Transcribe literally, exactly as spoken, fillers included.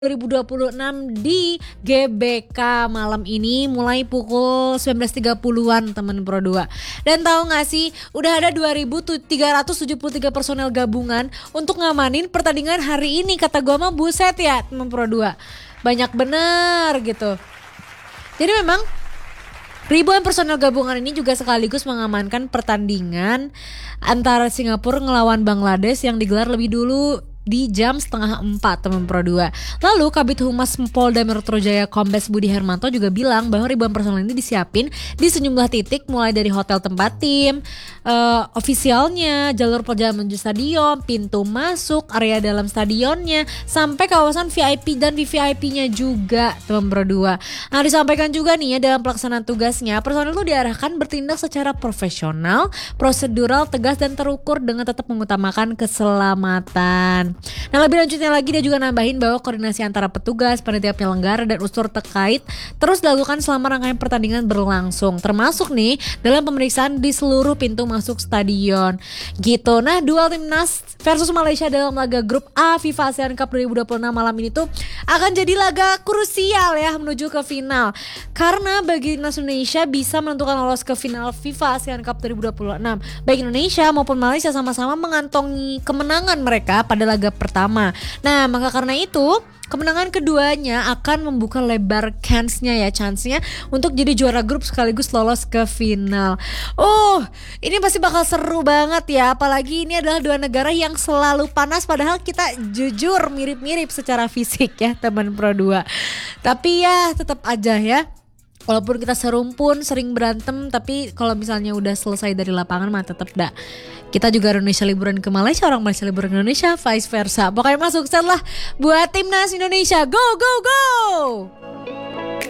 dua ribu dua puluh enam di G B K malam ini mulai pukul sembilan belas tiga puluhan teman Pro dua. Dan tahu gak sih, udah ada dua ribu tiga ratus tujuh puluh tiga personel gabungan untuk ngamanin pertandingan hari ini. Kata gue mah buset ya teman Pro dua, banyak bener gitu. Jadi memang ribuan personel gabungan ini juga sekaligus mengamankan pertandingan antara Singapura ngelawan Bangladesh yang digelar lebih dulu di jam setengah empat teman Pro dua. Lalu Kabid Humas Polda Metro Jaya Kombes Budi Hermanto juga bilang bahwa ribuan personel ini disiapin di sejumlah titik, mulai dari hotel tempat tim, uh, ofisialnya, jalur perjalanan menuju stadion, pintu masuk, area dalam stadionnya, sampai kawasan V I P dan V V I P-nya juga teman Pro dua. Nah, disampaikan juga nih ya, dalam pelaksanaan tugasnya personel itu diarahkan bertindak secara profesional, prosedural, tegas dan terukur dengan tetap mengutamakan keselamatan. Nah, lebih lanjutnya lagi dia juga nambahin bahwa koordinasi antara petugas, panitia penyelenggara dan unsur terkait terus dilakukan selama rangkaian pertandingan berlangsung, termasuk nih dalam pemeriksaan di seluruh pintu masuk stadion gitu. Nah, duel timnas versus Malaysia dalam laga grup A FIFA ASEAN Cup dua ribu dua puluh enam malam ini tuh akan jadi laga krusial ya menuju ke final, karena bagi timnas Indonesia bisa menentukan lolos ke final FIFA ASEAN Cup dua ribu dua puluh enam. Baik Indonesia maupun Malaysia sama-sama mengantongi kemenangan mereka pada laga pertama. Nah, maka karena itu kemenangan keduanya akan membuka lebar chance-nya ya, chance-nya untuk jadi juara grup sekaligus lolos ke final. Oh, ini pasti bakal seru banget ya, apalagi ini adalah dua negara yang selalu panas, padahal kita jujur mirip-mirip secara fisik ya teman Pro dua. Tapi ya tetap aja ya, walaupun kita serumpun, sering berantem, tapi kalau misalnya udah selesai dari lapangan mah tetap dah. Kita juga Indonesia liburan ke Malaysia, orang Malaysia liburan ke Indonesia, vice versa. Pokoknya masuk sukses lah buat timnas Indonesia. Go, go, go!